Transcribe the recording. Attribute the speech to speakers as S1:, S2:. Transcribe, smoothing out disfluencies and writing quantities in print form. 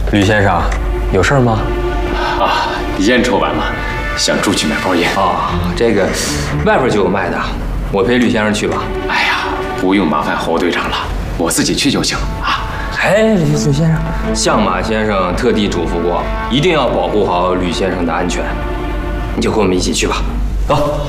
S1: 吕先生，有事吗？
S2: 啊，烟抽完了，想出去买包烟。
S1: 啊，这个外边就有卖的，我陪吕先生去吧。
S2: 哎呀，不用麻烦侯队长了，我自己去就行啊。
S1: 哎，吕先生，相马先生特地嘱咐过，一定要保护好吕先生的安全。你就和我们一起去吧，走。